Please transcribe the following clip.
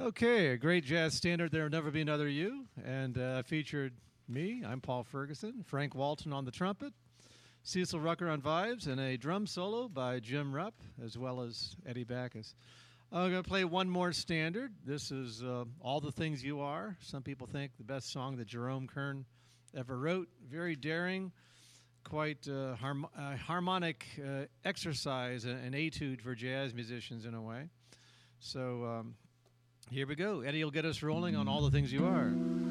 Okay, a great jazz standard, There'll Never Be Another You, and featured me, I'm Paul Ferguson, Frank Walton on the trumpet, Cecil Rucker on vibes, and a drum solo by Jim Rupp, as well as Eddie Backus. I'm going to play one more standard. This is All the Things You Are. Some people think the best song that Jerome Kern ever wrote. Very daring, quite harmonic exercise, an etude for jazz musicians in a way. So here we go. Eddie will get us rolling on All the Things You Are.